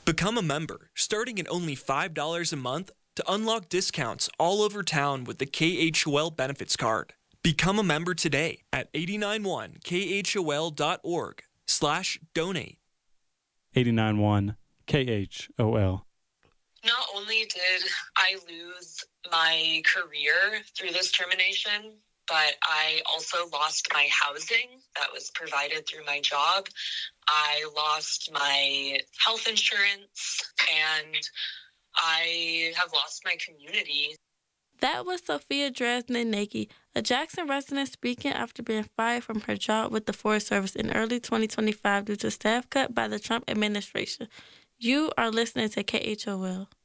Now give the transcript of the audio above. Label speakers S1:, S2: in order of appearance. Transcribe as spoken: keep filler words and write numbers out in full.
S1: Become a member, starting at only five dollars a month to unlock discounts all over town with the K H O L Benefits Card. Become a member today at eight nine one K H O L dot org slash donate.
S2: eight nine one K H O L.
S3: Not only did I lose my career through this termination, but I also lost my housing that was provided through my job. I lost my health insurance, and I have lost my community.
S4: That was Sophia Dresden-Nagy, a Jackson resident speaking after being fired from her job with the Forest Service in early twenty twenty-five due to staff cut by the Trump administration. You are listening to K H O L.